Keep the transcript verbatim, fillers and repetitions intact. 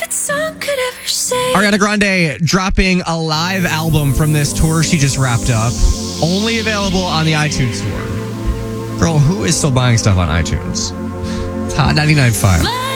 that song could ever say. Ariana Grande dropping a live album from this tour she just wrapped up. Only available on the iTunes store. Girl, who is still buying stuff on iTunes? It's Hot ninety-nine point five.